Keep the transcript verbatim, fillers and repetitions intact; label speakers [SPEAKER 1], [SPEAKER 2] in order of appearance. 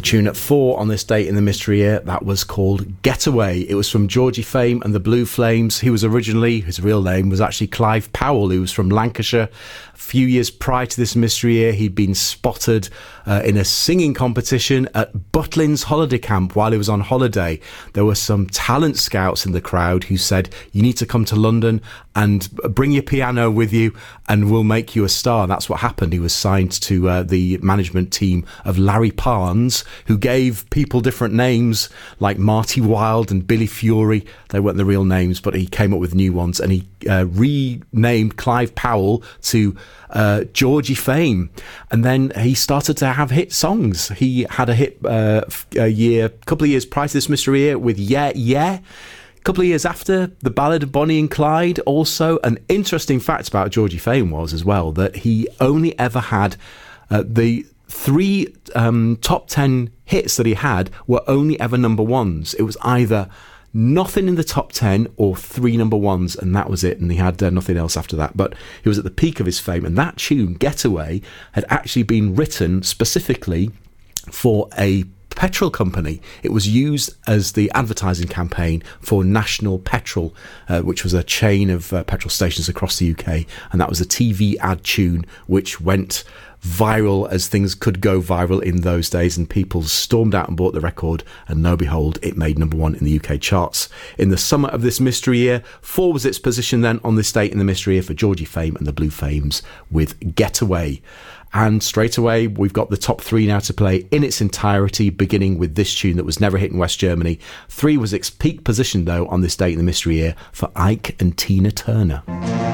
[SPEAKER 1] Tune at four on this date in the mystery year, that was called Getaway. It was from Georgie Fame and the Blue Flames. He was originally, his real name was actually Clive Powell, who was from Lancashire. A few years prior to this mystery year, he'd been spotted uh, in a singing competition at Butlins holiday camp while he was on holiday. There were some talent scouts in the crowd who said, you need to come to London and bring your piano with you and we'll make you a star. That's what happened. He was signed to uh, the management team of Larry Parnes, who gave people different names like Marty Wilde and Billy Fury. They weren't the real names, but he came up with new ones, and he uh, renamed Clive Powell to uh, Georgie Fame. And then he started to have hit songs. He had a hit uh, a year, a couple of years prior to this mystery year with Yeah Yeah. A couple of years after, the Ballad of Bonnie and Clyde. Also, an interesting fact about Georgie Fame was as well that he only ever had uh, the three um, top ten hits that he had were only ever number ones. It was either nothing in the top ten or three number ones, and that was it, and he had uh, nothing else after that. But he was at the peak of his fame, and that tune, Getaway, had actually been written specifically for a petrol company. It was used as the advertising campaign for National Petrol, uh, which was a chain of uh, petrol stations across the U K, and that was a T V ad tune which went viral as things could go viral in those days, and people stormed out and bought the record, and lo and behold, it made number one in the U K charts. In the summer of this mystery year, four was its position then on this date in the mystery year for Georgie Fame and the Blue Flames with Getaway. And straight away, we've got the top three now to play in its entirety, beginning with this tune that was never hit in West Germany. Three was its peak position, though, on this date in the mystery year for Ike and Tina Turner.